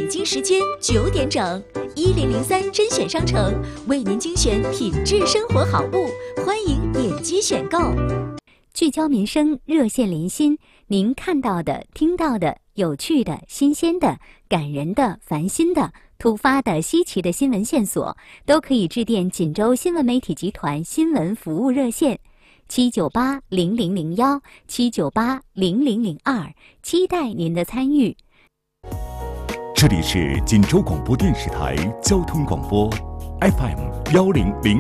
北京时间9点整，1003甄选商城为您精选品质生活好物，欢迎点击选购。聚焦民生，热线连心，您看到的、听到的、有趣的、新鲜的、感人的、烦心的、突发的、稀奇的新闻线索，都可以致电锦州新闻媒体集团新闻服务热线7980001 7980002，期待您的参与。 这里是锦州广播电视台交通广播 FM1006。